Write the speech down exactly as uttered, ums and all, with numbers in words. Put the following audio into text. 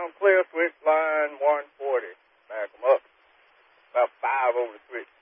clear, switch line one forty. Back them up. About five over the switch.